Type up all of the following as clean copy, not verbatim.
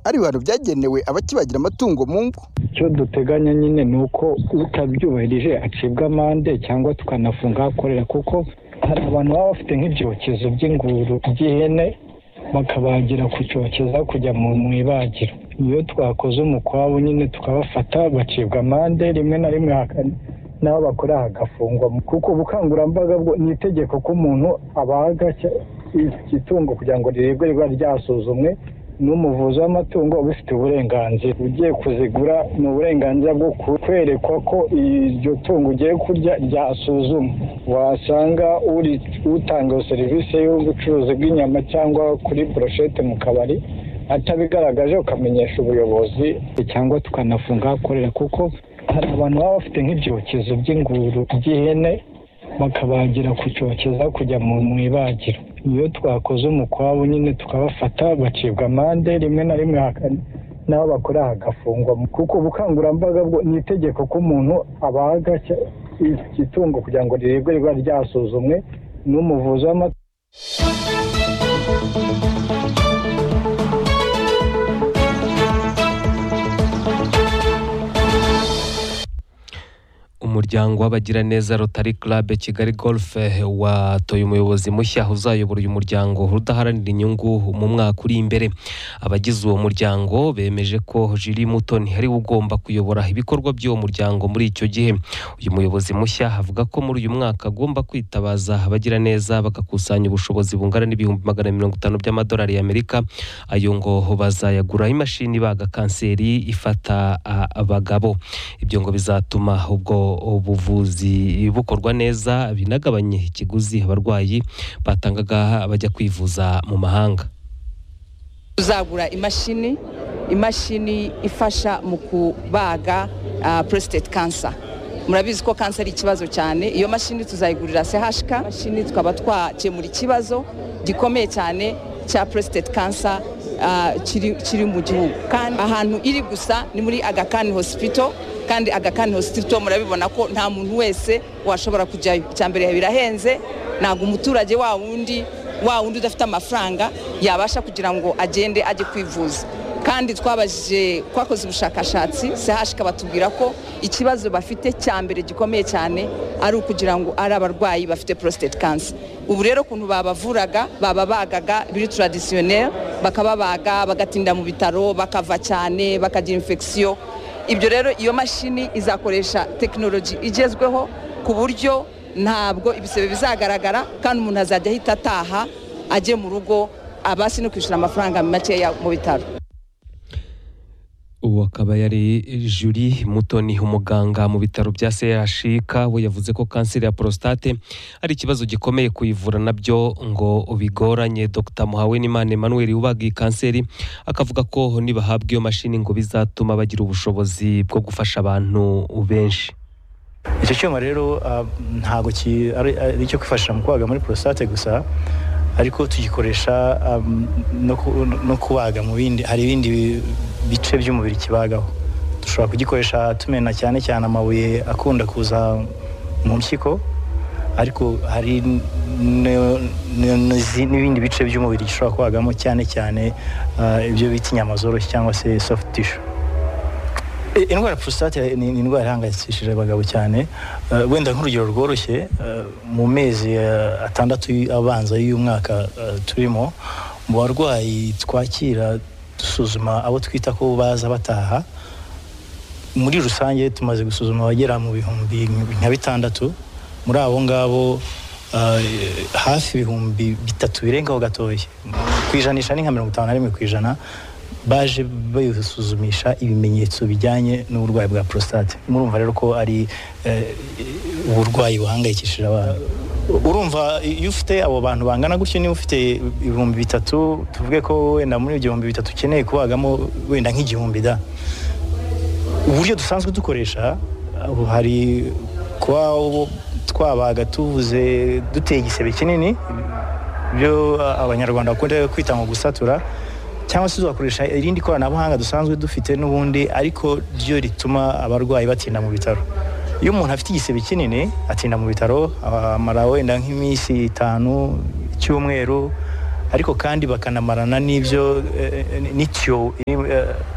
ari ibintu byagenewe abakibagira amatungo mu ngo. Icyo duteganya nyine ni uko utabyubahirije acibwa amande cyangwa tukanafunga ahakorera, kuko hari abantu baba bafite nk'ibyokezo by'inguru by'ihene bakabagira ku cyokezo kujya mu ibagiro. Iyo twakoze umukwabo nyine tukabafata bacibwa amande, rimwe na rimwe n'aho bakora hagafungwa, kuko ubukangurambaga bwo ni itegeko ko umuntu abaga itungo kugira ngo rirebwe riba ryasuzumwe n'umuvuzi w'amatungo ubifite uburenganzira. Ugiye kuzigura ni uburenganzira bwo kwerekwa ko iryo tungo ugiye kurya ryasuzumwa. Wasanga utanga serivisi y'ubucuruzi bw'inyama cyangwa kuri brochette mu kabari atabigaragaje ukamenyesha ubuyobozi, cyangwa tukanafunga ahakorera, kuko hari abantu baba bafite nk'ibyokezo by'inguru by'ihene bakabagira ku cyokezo kujya mu ibagiro. Iyo twakoze umukwabo nyine tukabafata bacibwa amande, rimwe na rimwe n'aho bakora hagafungwa, kuko ubukangurambaga bwo ni itegeko ko umuntu abaga itungo kugira ngo rirebwe riba ryasuzumwe n'umuvuzi w'amatungo. Umuryango w'abagiraneza Rotary Club Kigali Golf watoye umuyobozi mushya uzayobora uyu muryango udaharanira inyungu mu mwaka uri imbere. Abagize uwo muryango bemeje ko Julie Mutoni ari ugomba kuyobora ibikorwa by'uwo muryango muri icyo gihe. Uyu muyobozi mushya avuga ko muri uyu mwaka agomba kwitabaza abagiraneza bagakusanya ubushobozi bungana n'ibihumbi 150 by'amadolari y'Amerika. Ayo ngo bazayagura imashini baga kanseri ifata abagabo. Ibyo ngo bizatuma ubwo ubuvuzi bukorwa neza, binagabanye ikiguzi abarwayi batangaga bajya kwivuza mu mahanga. Tuzagura imashini ifasha mu kubaga prostate cancer. Murabizi ko cancer ari ikibazo cyane. Iyo mashini tuzayigurira CHK, mashini tukaba twakemura ikibazo gikomeye cyane cya prostate cancer kiri mu gihugu. Kandi ahantu iri gusa ni muri Aga Khan Hospital, kandi Aga Khan Hospital murabibona ko nta muntu wese washobora kujyayo. Cyambere birahenze, ntabwo umuturage wa wundi udafite amafaranga yabasha kugira ngo agende ajye kwivuza. Kandi twakoze ubushakashatsi CHK batubwira ko ikibazo bafite cyambere gikomeye cyane ari ukugira ngo ari abarwayi bafite prostate cancer. Ubu rero kuntu babavuraga bababagaga biri traditionnel, bakababaga bagatinda mu bitaro, bakava cyane, bakagira infection. Ibyo rero iyo mashini izakoresha technology igezweho ku buryo ntabwo ibisebe bizagaragara, kandi umuntu azajya ahita ataha ajye mu rugo abasi no kwishura amafaranga makeya mu bitaro. Uwo akaba yari Julie Mutoni, umuganga mu bitaro bya CHK. We yavuze ko kanseri ya prostate ari ikibazo gikomeye kuyivura, nabyo ngo bigoranye. Dr Muhawenimana Emmanuel ubaga kanseri akavuga ko nibahabwa iyo mashini ngo bizatuma bagira ubushobozi bwo gufasha abantu benshi. Icyo cyuma rero ntago ari icyo kwifashisha mu kubaga muri prostate gusa, ariko tugikoresha no kubaga mu bindi, hari ibindi bice by'umubiri kibagaho. Dushobora kugikoresha tumena cyane amabuye akunda kuza mu mpyiko, ariko hari n'ibindi bice by'umubiri gishobora kubagamo, cyane ibyo bita inyama zoroshye cyangwa se soft tissue. Indwara ya prostate ni indwara ihangayikishije abagabo cyane. Wenda nk'urugero rworoshye, mu mezi 6 abanza y'umwaka turimo, mu barwayi twakira dusuzuma abo twita ko baza bataha, muri rusange tumaze gusuzuma abagera mu bihumbi 600. Muri abo ngabo hafi ibihumbi 3 birengaho gatoya, kwijanisha ni nka 51% baje bayisuzumisha ibimenyetso bijyanye n'uburwayi bwa prostate. Murumva rero ko ari uburwayi buhangayikishije abantu. Urumva iyo ufite abo bantu bangana gutyo, niba ufite ibihumbi 3, tuvuge ko wenda muri ibihumbi 3 ukeneye kubagamo wenda nk'igihumbi da. Uburyo dusanzwe dukoresha hari kwa twabaga tuvuze duteye igisebe kinini, byo abanyarwanda bakunda kwita ngo gusatura, cyangwa se tugakoresha irindi koranabuhanga dusanzwe dufite n'ubundi, ariko ryo rituma abarwayi batinda mu bitaro. Iyo umuntu afite igisebe kinini atinda mu bitaro, amara wenda nk'iminsi 5 cyumweru, ariko kandi bakanamarana n'ibyo n'icyo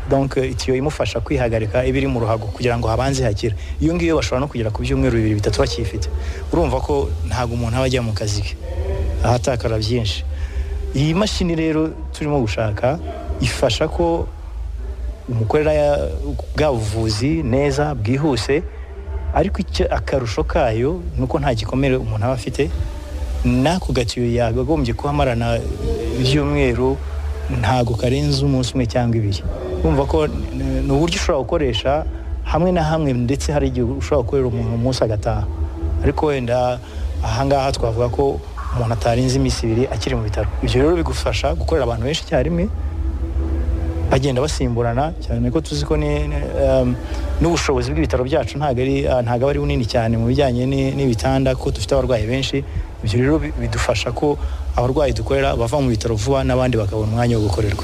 donc itiyo imufasha kwihagarika ibiri mu ruhago kugira ngo habanze hakira. Iyo ngiyo bashobora no kugera ku byumweru 2-3 bakifite. Urumva ko ntago umuntu aba ajya mu kazi ke ahatakara byinshi. Iyi mashini rero turimo gushaka ifasha ko umukorera bwa buvuzi neza bwihuse, ariko akarusho kayo nuko nta gikomere umuntu aba afite. Nako gatiyo yagagombye kuhamarana ibyumweru ntago karenze umunsi umwe cyangwa 2. Urumva ko ni uburyo ushobora gukoresha hamwe na hamwe, ndetse hari igihe ushobora gukorera umuntu umunsi agataha, ariko wenda ahangaha twavuga ko umuntu atarenze iminsi 2 akiri mu bitaro. Ibyo rero bigufasha gukorera abantu benshi icyarimwe bagenda basimburana, cyane ko tuzi ko n'ubushobozi bw'ibitaro byacu ntago ari bunini cyane mu bijyanye n'ibitanda, ko dufite abarwayi benshi. Ibyo rero bidufasha ko abarwayi dukorera bava mu bitaro vuba n'abandi bakabona umwanya wo gukorerwa.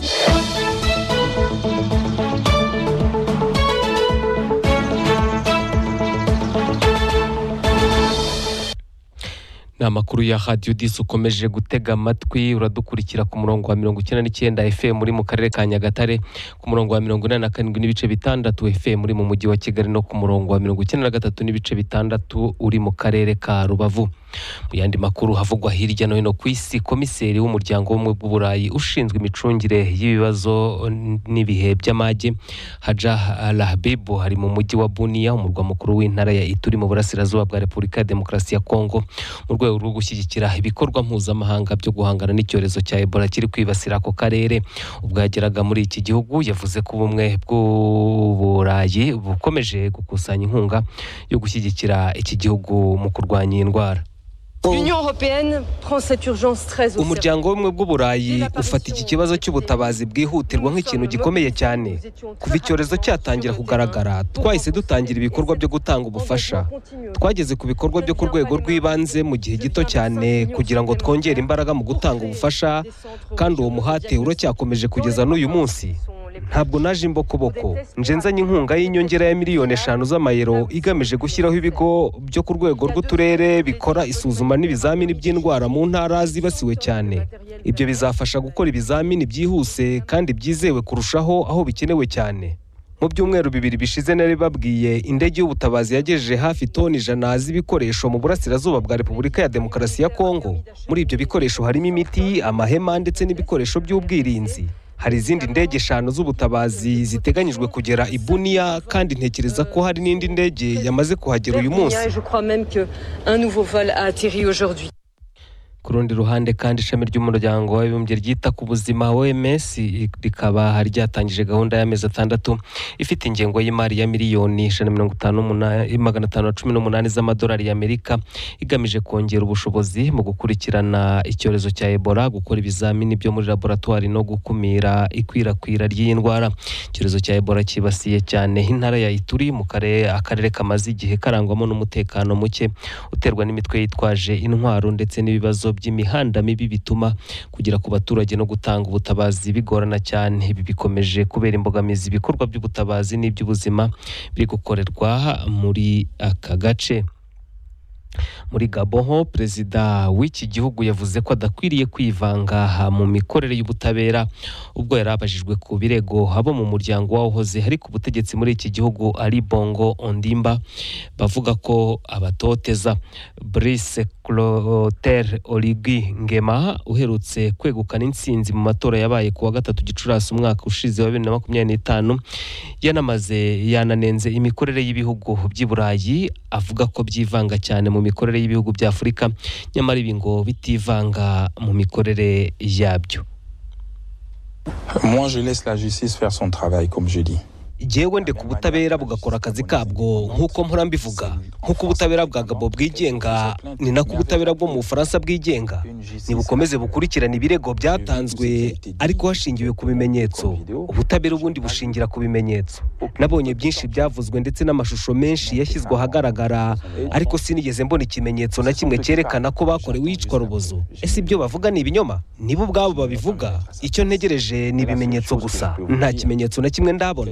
Ni amakuru ya Radio Dis ukomeje gutega amatwi, uradukurikira ku murongo wa 99 FM muri mu karere ka Nyagatare, ku murongo wa 87 n'ibice bitandatu FM muri mu mujyi wa Kigali, no ku murongo wa 93 n'ibice bitandatu uri mu karere ka Rubavu. Mu yandi makuru havugwa hirya no hino ku isi, komiseri w'umuryango w'ubumwe bw'Uburayi ushinzwe imicungire y'ibibazo n'ibihe by'amage Haja Al-Habib hari mu mujyi wa Bunia, umurwa mukuru w'intara ya Ituri mu burasirazuba bwa Repubulika ya Demokarasi ya Kongo, mu rwego rwo gushyigikira ibikorwa mpuzamahanga byo guhangana n'icyorezo cya Ebola kiri kwibasira ako karere. Ubwo yageraga muri iki gihugu yavuze ko ubumwe bw'Uburayi bukomeje gukusanya inkunga yo gushyigikira iki gihugu mu kurwanya indwara. Umuryango w'ubumwe bw'Uburayi ufata iki kibazo cy'ubutabazi bwihutirwa nk'ikintu gikomeye cyane. Kuva icyorezo cyatangira kugaragara, twahise dutangira ibikorwa byo gutanga ubufasha. Twageze ku bikorwa byo ku rwego rw'ibanze mu gihe gito cyane kugira ngo twongere imbaraga mu gutanga ubufasha, kandi uwo muhate uracyakomeje kugeza n'uyu munsi. Ntabwo naje imbokoboko, nje nzanye inkunga y'inyongera ya miliyoni 5 z'amayero igamije gushyiraho ibigo byo ku rwego rw'uturere bikora isuzuma n'ibizamini by'indwara mu ntara zibasiwe cyane. Ibyo bizafasha gukora ibizamini byihuse kandi byizewe kurushaho aho bikenewe cyane. Mu byumweru 2 bishize nari babwiye, indege y'ubutabazi yagejeje hafi toni 100 z'ibikoresho mu burasirazuba bwa Repubulika ya Demokarasi ya Kongo. Muri ibyo bikoresho harimo imiti, amahema ndetse n'ibikoresho by'ubwirinzi. Hari izindi ndege 5 z'ubutabazi ziteganyijwe kugera i Bunia, kandi ntekereza ko hari n'indi ndege yamaze kuhagera uyu munsi. Ku rundi ruhande kandi ishami ry'umuryango w'abibumbye ryita ku buzima OMS rikaba ryatangije gahunda y'amezi 6 ifite ingengo y'imari ya miliyoni 518 z'amadolari y'Amerika igamije kongera ubushobozi mu gukurikirana icyorezo cya Ebola, gukora ibizamini byo muri laboratoire no gukumira ikwirakwira ry'iyi ndwara. Icyorezo cya Ebola kibasiye cyane intara ya Ituri, mu akarere kamaze igihe karangwamo n'umutekano muke uterwa n'imitwe yitwaje intwaro ndetse n'ibibazo by'imihanda mibi bituma kugera ku baturage no gutanga ubutabazi bigorana cyane. Ibi bikomeje kubera imbogamizi ibikorwa by'ubutabazi n'iby'ubuzima biri gukorerwa muri aka gace. Muri Gabon, perezida w'iki gihugu yavuze ko adakwiriye kwivanga mu mikorere y'ubutabera ubwo yarabajijwe ku birego abo mu muryango wahoze hari ku butegetsi muri iki gihugu Ali Bongo Ondimba bavuga ko abatoteza. Brice Clotaire Oligui Nguema uherutse kwegukana intsinzi mu matora yabaye ku wa 3 Gicurasi umwaka ushize wa 2025 yananenze imikorere y'ibihugu by'i Burayi, avuga ko byivanga cyane mu mikorere y'ibihugu bya Afurika, nyamara ibi ngo bitivanga mu mikorere yabyo. Moi je laisse la justice faire son travail, comme je dis. Jewe ndeka ubutabera bugakora akazi kabwo nk'uko mpora mbivuga. Nk'uko ubutabera bwa Gabon bwigenga, ni nako ubutabera bwo mu Bufaransa bwigenga. Nibukomeze bukurikirana ibirego byatanzwe ariko hashingiwe ku bimenyetso. Ubutabera ubundi bushingira ku bimenyetso. Nabonye byinshi byavuzwe ndetse n'amashusho menshi yashyizwe ahagaragara, ariko sinigeze mbona ikimenyetso na kimwe cyerekana ko bakorewe iyicwa rubozo. Ese ibyo bavuga ni ibinyoma? Nibo ubwabo babivuga. Icyo ntegereje ni ibimenyetso gusa, nta kimenyetso na kimwe ndabona.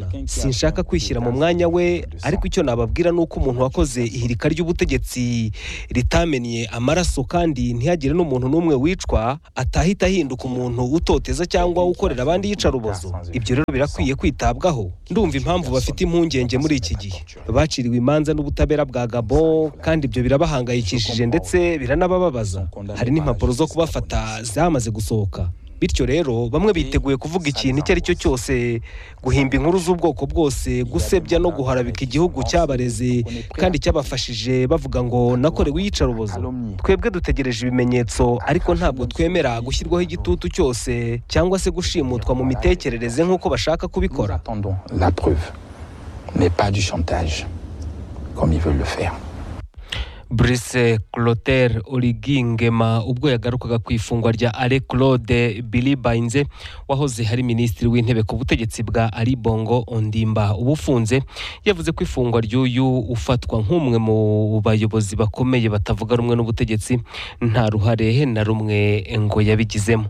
sinshaka kwishyira mu mwanya we, ariko icyo nababwira ni uko umuntu wakoze ihirika ry'ubutegetsi ritamennye amaraso kandi ntihagire n'umuntu n'umwe wicwa atahita ahinduka umuntu utoteza cyangwa ukorera abandi yicarubozo. Ibyo rero birakwiye kwitabwaho. Ndumva impamvu bafite impungenge muri iki gihe. Baciriwe imanza n'ubutabera bwa Gabon kandi ibyo birabahangayikishije ndetse biranabababaza. Hari n'impapuro zo kubafata zamaze gusohoka. Bityo rero bamwe biteguye kuvuga ikintu icyo ari cyo cyose, guhimba inkuru z'ubwoko bwose, gusebya no guharabika igihugu cyabareze kandi cyabafashije, bavuga ngo nakorewe iyicarubozo. Twebwe dutegereje ibimenyetso, ariko ntabwo twemera gushyirwaho igitutu cyose cyangwa se gushimutwa mu mitekerereze nk'uko bashaka kubikora. La preuve, mais pas du chantage comme ils veulent le faire. Brice Clotaire Oligui Nguema ubwo yagarukaga ku ifungwa rya Alain Claude Bilibainze wahoze hari minisitiri w'intebe ku butegetsi bwa Ali Bongo Ondimba ubufunze, yavuze ko ifungwa ry'uyu ufatwa nk'umwe mu bayobozi bakomeye batavuga rumwe n'ubutegetsi nta ruhare na rumwe ngo yabigizemo.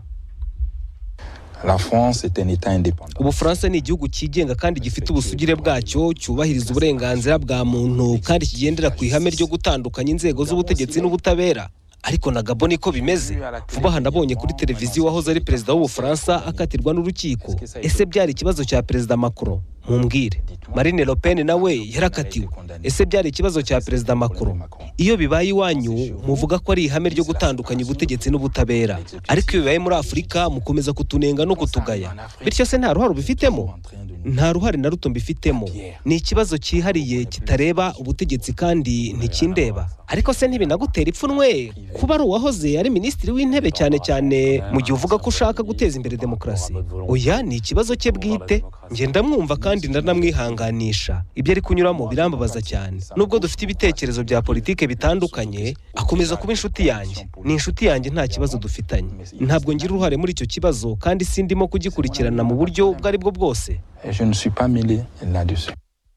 La France est un état indépendant. Ubufaransa ni igihugu cyigenga kandi gifite ubusugire bwacyo, cyubahiriza uburenganzira bwa muntu kandi kigendera ku ihame ryo gutandukanya inzego z'ubutegetsi n'ubutabera. Ariko na Gabon niko bimeze. Vuba aha nabonye kuri televiziyo wahoze ari perezida w'Ubufaransa akatirwa n'urukiko. Ese byari ikibazo cya perezida Macron? Mumbwire. Marine Le Pen nawe yarakatiwe. Ese byari ikibazo cya perezida Macron? Iyo bibaye iwanyu muvuga ko ari ihame ryo gutandukanya ubutegetsi n'ubutabera, ariko iyo bibaye muri Afurika mukomeza kutunenga no kutugaya. Bityo se nta ruhare ubifitemo? Nta ruhare na ruto mbifitemo. Ni ikibazo cyihariye kitareba ubutegetsi kandi ntikindeba. Ariko se ntibinagutera ipfunwe kuba ari uwahoze ari minisitiri w'intebe cyane cyane mu gihe uvuga ko ushaka guteza imbere demokarasi? Oya, ni ikibazo cye bwite. Nge ndamwumva kandi ndanamwihanganisha. Ibyo ari kunyuramo birambabaza cyane. Nubwo dufite ibitekerezo bya politike bitandukanye, akomeza kuba inshuti yanjye. Ni inshuti yanjye, nta kibazo dufitanye. Ntabwo ngira uruhare muri icyo kibazo kandi sindimo kugikurikirana mu buryo ubwo ari bwo bwose. Je ne suis pas mêlé là-dessus.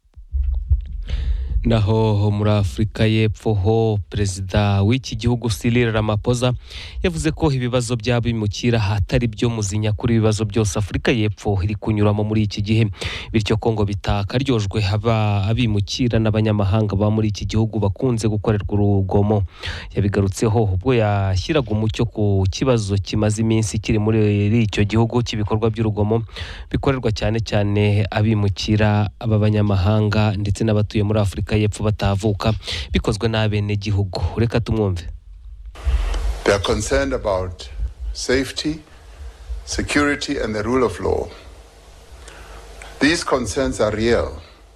Naho muri Afurika y'Epfo ho perezida w'iki gihugu Cyril Ramaphosa yavuze ko ibibazo by'abimukira hatari byo muzinya kuri ibibazo byose Afurika y'Epfo iri kunyuramo muri iki gihe, bityo ko ngo bitakaryojwe haba abimukira n'abanyamahanga ba muri iki gihugu bakunze gukorerwa urugomo. Yabigarutseho ubwo yashyiraga umucyo ku kibazo kimaze iminsi kiri muri icyo gihugu cy'ibikorwa by'urugomo bikorerwa cyane cyane abimukira b'abanyamahanga ndetse n'abatuye muri Afurika y'Epfo batavuka bikozwe n'abene gihugu. Reka tumwumve. They are concerned about safety, security and the rule of law. These concerns are real.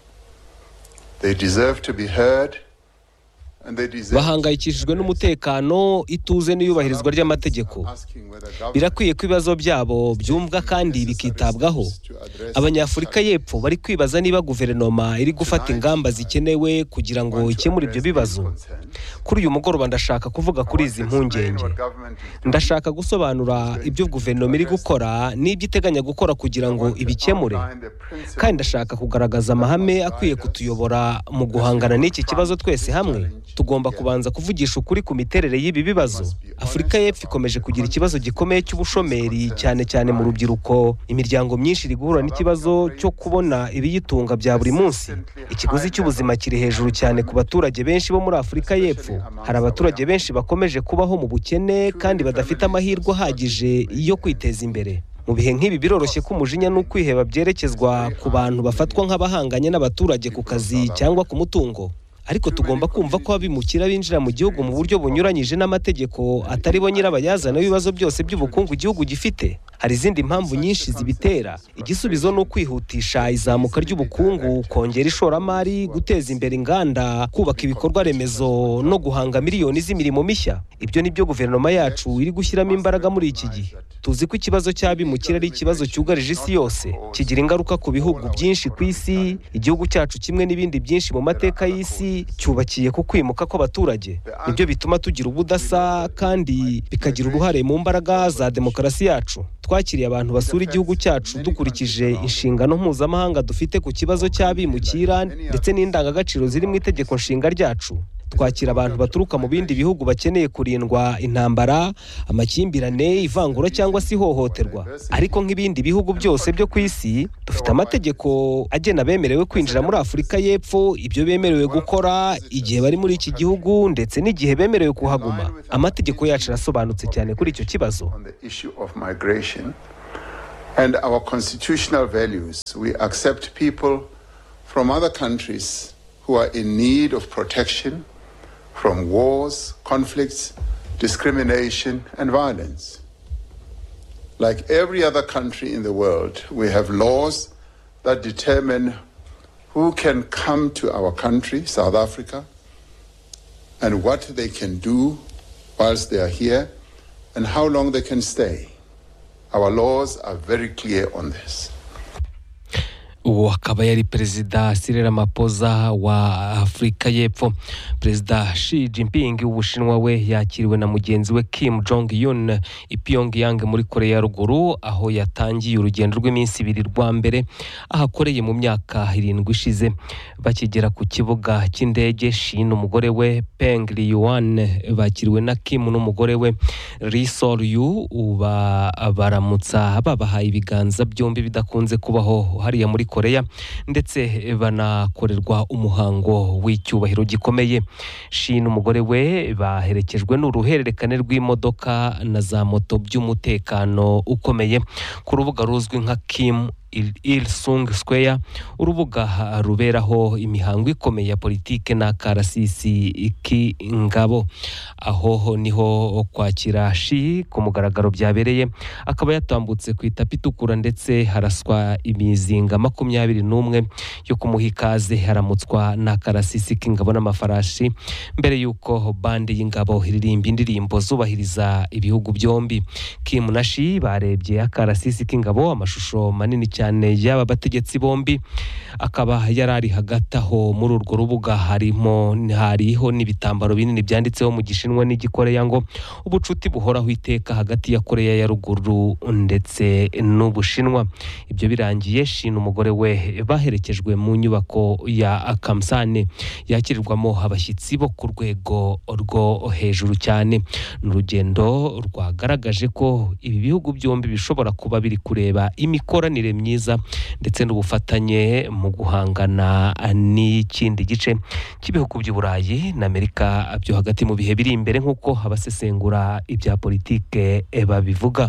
They deserve to be heard. Bahangayikishijwe n'umutekano, ituze n'iyubahirizwa ry'amategeko. Birakwiye ko ibibazo byabo byumvwa kandi bikitabwaho. Abanyafurika y'Epfo bari kwibaza niba guverinoma iri gufata ingamba zikenewe kugira ngo ikemure ibyo bibazo. Kuri uyu mugoroba ndashaka kuvuga kuri izi mpungenge. Ndashaka gusobanura ibyo guverinoma iri gukora n'ibyo iteganya gukora kugira ngo ibikemure. Kandi ndashaka kugaragaza amahame akwiye kutuyobora mu guhangana n'iki kibazo twese hamwe. Tugomba kubanza kuvugisha ukuri ku miterere y'ibi bibazo. Afurika y'Epfo ikomeje kugira ikibazo gikomeye cy'ubushomeri cyane cyane mu rubyiruko. Imiryango myinshi iri guhura n'ikibazo cyo kubona ibiyitunga bya buri munsi. Ikiguzi cy'ubuzima kiri hejuru cyane ku baturage benshi bo muri Afurika y'Epfo. Hari abaturage benshi bakomeje kubaho mu bukene kandi badafite amahirwe ahagije yo kwiteza imbere. Mu bihe nk'ibi biroroshye ko umujinya n'ukwiheba byerekezwa ku bantu bafatwa nk'abahanganye n'abaturage ku kazi cyangwa ku mutungo. Ariko tugomba kumva ko abimukira binjira mu gihugu mu buryo bunyuranyije n'amategeko atari bo nyirabayazana w'ibibazo byose by'ubukungu igihugu gifite. Hari izindi mpamvu nyinshi zibitera. Igisubizo ni ukwihutisha izamuka ry'ubukungu, kongera ishoramari, guteza imbere inganda, kubaka ibikorwa remezo no guhanga miliyoni z'imirimo mishya. Ibyo ni byo guverinoma yacu iri gushyiramo imbaraga muri iki gihe. Tuzi ko ikibazo cy'abimukira ari ikibazo cyugarije isi yose, kigira ingaruka ku bihugu byinshi ku isi. Igihugu cyacu kimwe n'ibindi byinshi mu mateka y'isi cyubakiye ku kwimuka kw'abaturage. Nibyo bituma tugira ubudasa kandi bikagira uruhare mu mbaraga za demokarasi yacu. Twakiriye abantu basura igihugu cyacu dukurikije inshingano mpuzamahanga dufite ku kibazo cy'abimukira ndetse n'indangagaciro ziri mu itegeko nshinga ryacu. Twakira abantu baturuka mu bindi bihugu bakeneye kurindwa intambara, amakimbirane, ivangura cyangwa se ihohoterwa. Ariko nk'ibindi bihugu byose byo ku isi dufite dufite amategeko agena bemerewe kwinjira muri Afurika y'Epfo, ibyo bemerewe gukora igihe bari muri iki gihugu ndetse n'igihe bemerewe kuhaguma. Amategeko yacu arasobanutse cyane kuri icyo kibazo. And our constitutional values, we accept people from other countries who are in need of protection from wars, conflicts, discrimination, and violence. Like every other country in the world, we have laws that determine who can come to our country, South Africa, and what they can do whilst they are here, and how long they can stay. Our laws are very clear on this. Uwo akaba yari Perezida Cyril Ramaphosa wa Afurika y'Epfo. Perezida Xi Jinping w'Ubushinwa we yakiriwe na mugenzi we Kim Jong-un i Pyongyang muri Korea ya Ruguru, aho yatangiye urugendo rw'iminsi 2 rwa mbere ahakoreye mu myaka 7 ishize. Bakigera ku kibuga cy'indege, Xi n'umugore we Peng Liyuan bakiriwe na Kim n'umugore we Ri Sol-yu, baramutsa babahaye ibiganza byombi bidakunze kubaho hariya muri Korea, ndetse banakorerwa umuhango w'icyubahiro gikomeye. Xi n'umugore we baherekejwe n'uruhererekane rw'imodoka na za moto by'umutekano ukomeye ku rubuga ruzwi nka Kim Il-sung Square, urubuga ruberaho imihango ikomeye ya politike na karasisi k'ingabo. Aho niho kwakira Xi ku mugaragaro byabereye, akaba yatambutse ku itapi itukura ndetse haraswa imizinga 21 yo kumuha ikaze, haramutswa na karasisi k'ingabo n'amafarashi mbere yuko bande y'ingabo iririmba indirimbo zubahiriza ibihugu byombi. Kim na Xi barebye akarasisi k'ingabo, amashusho manini cyane y'aba bategetsi bombi, akaba yarari hagati aho muri urwo rubuga hariho n'ibitambaro binini byanditseho mu Gishinwa n'Igikoreya ngo ubucuti buhoraho iteka hagati ya Korea ya Ruguru ndetse n'Ubushinwa. Ibyo birangiye, Xi n'umugore we baherekejwe mu nyubako ya Kamsane yakirirwamo abashyitsi bo ku rwego rwo hejuru cyane. N'urugendo rwagaragaje ko ibi bihugu byombi bishobora kuba biri kureba imikoranire myiza ndetse n'ubufatanye mu guhangana n'ikindi gice cy'ibihugu by'Uburayi na Amerika byo hagati mu bihe biri imbere, nk'uko abasesengura ibya politike babivuga.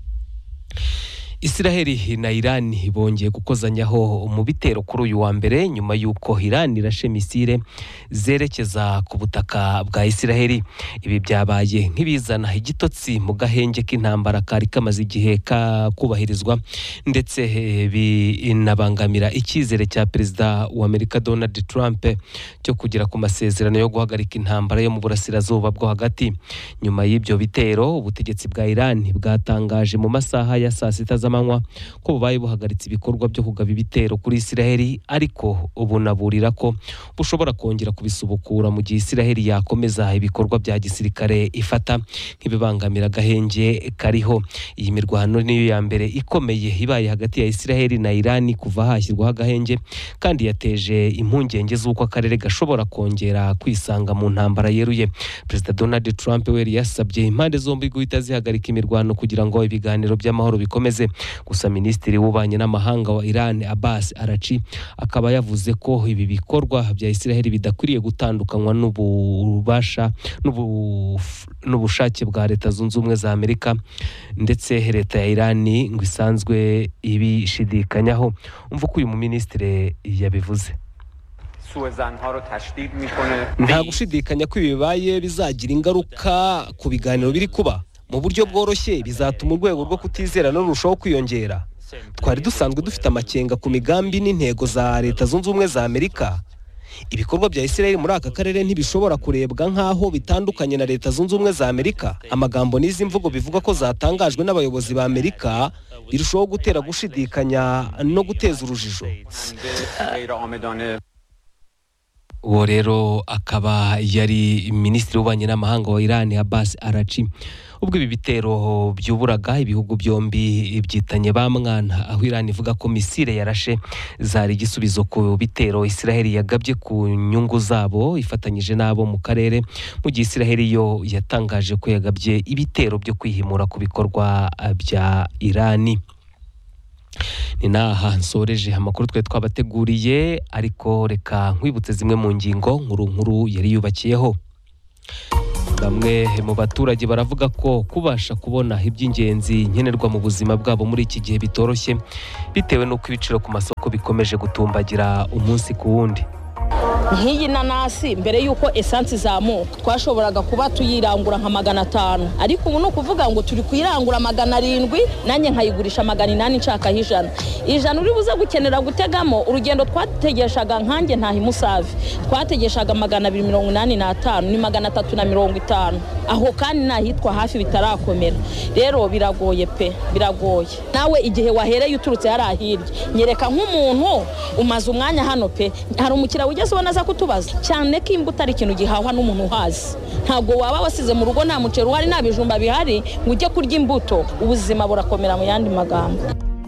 Israeli na Iran bongeye gukozanyaho mu bitero kuri uyu wa mbere, nyuma y'uko Iran irashe misile zerekeza ku butaka bwa Israeli. Ibi byabaye nk'ibizana igitotsi mu gahenge k'intambara kari kamaze igihe kubahirizwa, ndetse binabangamira icyizere cya Perezida wa Amerika Donald Trump cyo kugera ku masezerano yo guhagarika intambara yo mu burasirazuba bwo hagati. Nyuma y'ibyo bitero, ubutegetsi bwa Iran bwatangaje mu masaha ya saa 6 ko bubaye buhagaritse ibikorwa byo kugaba ibitero kuri Israeli, ariko ubunaburira ko bushobora kongera kubisubukura mu gihe Israeli yakomeza ibikorwa bya gisirikare ifata nk'ibibangamira gahenge kariho. Iyi mirwano niyo ya mbere ikomeye ibaye hagati ya Israeli na Iran kuva hashyirwaho agahenge, kandi yateje impungenge z'uko akarere gashobora kongera kwisanga mu ntambara yeruye. Perezida Donald Trump we yasabye impande zombi guhita zihagarika imirwano kugira ngo ibiganiro by'amahoro bikomeze. Gusa Minisitiri w'Ububanyi n'Amahanga wa Iran Abbas Arachi akaba yavuze ko ibi bikorwa bya Israeli bidakwiriye gutandukanywa n'ubushake bwa Leta Zunze Ubumwe za Amerika, ndetse Leta ya Iran ngo isanzwe ibishidikanyaho. Umva ko uyu muminisitiri yabivuze. Nta gushidikanya ko ibi bibaye bizagira ingaruka ku biganiro biri kuba. Mu buryo bworoshye bizatuma urwego rwo kutizerana rurushaho kwiyongera. Twari dusanzwe dufite amakenga ku migambi n'intego za Leta Zunze Ubumwe za Amerika. Ibikorwa bya Israel muri aka karere ntibishobora kurebwa nk'aho bitandukanye na Leta Zunze Ubumwe za Amerika. Amagambo n'izi mvugo bivuga ko zatangajwe n'abayobozi ba Amerika birushaho gutera gushidikanya no guteza urujijo. Uwo rero akaba yari Minisitiri w'Ububanyi n'Amahanga wa Iran Abbas Arachi. Ubwo ibi bitero byuburaga ibihugu byombi byitanye ba mwana, aho Iran ivuga ko misile yarashe zari igisubizo ku bitero Israel yagabye ku nyungu zabo ifatanyije nabo mu karere, mu gihe Israel yo yatangaje ko yagabye ibitero byo kwihimura ku bikorwa bya Iran. ni naha nsoreje amakuru twe twabateguriye, ariko reka nkwibutse zimwe mu ngingo nkuru yari yubakiyeho. Bamwe mu baturage baravuga ko kubasha kubona iby'ingenzi nkenerwa mu buzima bwabo muri iki gihe bitoroshye, bitewe n'uko ibiciro ku masoko bikomeje gutumbagira umunsi ku wundi. Nk'iyi nanasi mbere y'uko esansi izamuka twashoboraga kuba tuyirangura nka 500, ariko ubu ni ukuvuga ngo turi kuyirangura 700, nanjye nkayigurisha 800 nshakaho 100 uri buze gukenera gutegamo urugendo twategeshaga nkanjye ntahi Musave twategeshaga 285 ni 350, aho kandi nahitwa hafi bitarakomera. Rero biragoye pe, biragoye. Nawe igihe wahereye uturutse yarahirye nyereka nk'umuntu umaze umwanya hano pe, hari umukira wigeze ubona za kutubaza cyane ko imbuto ari ikintu gihahwa n'umuntu uhazi. Ntabwo waba wasize mu rugo nta muceri uhari nta bijumba bihari ngo ujye kurya imbuto, ubuzima burakomera mu yandi magambo.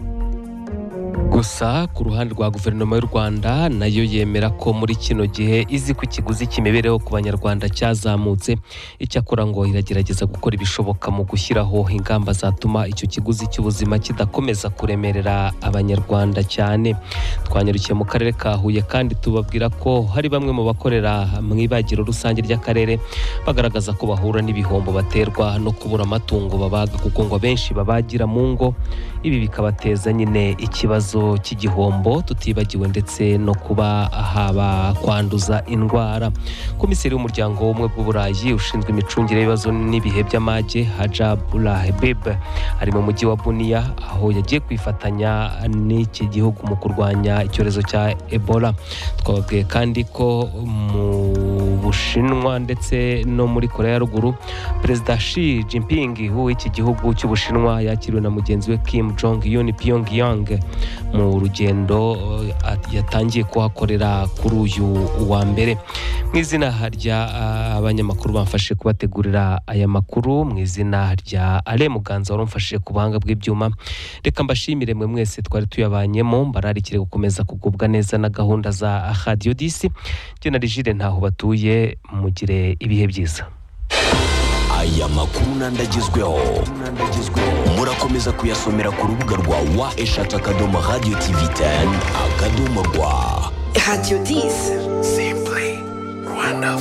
Gusa ku ruhande rwa guverinoma y'u Rwanda nayo yemera ko muri kino gihe izi ku kiguzi cy'imibereho ku banyarwanda cyazamutse, icyakora ngo iragerageza gukora ibishoboka mu gushyiraho ingamba zatuma icyo kiguzi cy'ubuzima kidakomeza kuremerera abanyarwanda cyane. Twanyarukiye mu karere ka Huye kandi tubabwira ko hari bamwe mu bakorera mu ibagiro rusange ry'akarere bagaragaza ko bahura n'ibihombo baterwa no kubura amatungo babaga, kuko ngo benshi babagira mu ngo, ibi bikabateza nyine ikibazo cy'igihombo, tutibagiwe ndetse no kuba haba kwanduza indwara. Komiseri w'umuryango w'ubumwe bw'Uburayi ushinzwe imicungire y'ibibazo n'ibihe by'amage Hajab Rahbib ari mu mujyi wa Bunia, aho yagiye kwifatanya n'iki gihugu mu kurwanya icyorezo cya Ebola. Twababwiye kandi ko mu Bushinwa ndetse no muri Korea ya Ruguru Perezida Xi Jinping w'iki gihugu cy'Ubushinwa yakiriwe na mugenzi we Kim Jong Un Pyongyang mu rugendo yatangiye kuhakorera kuri uyu wa mbere. Mu izina rya abanyamakuru bamfashe kubategurira aya makuru, mu izina rya Ale Muganza warumfashije ku buhanga bw'ibyuma, reka mbashimire mwe mwese twari tuyabanyemo, mbararikire gukomeza kugubwa neza na gahunda za Radio 10. Jye na Rigide ntaho batuye, mugire ibihe byiza. Aya makuru nandagezweho murakomeza kuyasomera ku rubuga rwa wa@radio-tv10.rwa. Radio 10. Simply Rwanda.